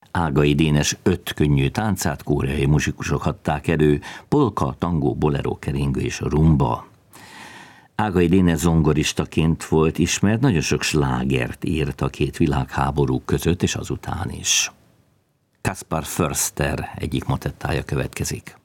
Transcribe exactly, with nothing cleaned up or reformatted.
Ágai Dénes öt könnyű táncát koreai muzsikusok adták elő, polka, tangó, bolero, keringő és rumba. Ágai Dénes zongoristaként volt ismert, nagyon sok slágert írt a két világháború között és azután is. Kaspar Förster egyik motettája következik.